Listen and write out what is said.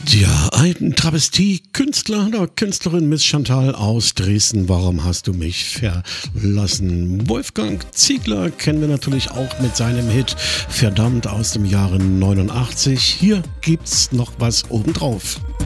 Ja, ein Travestie-Künstler oder Künstlerin Miss Chantal aus Dresden. Warum hast du mich verlassen? Wolfgang Ziegler kennen wir natürlich auch mit seinem Hit Verdammt aus dem Jahre 89. Hier gibt's noch was obendrauf.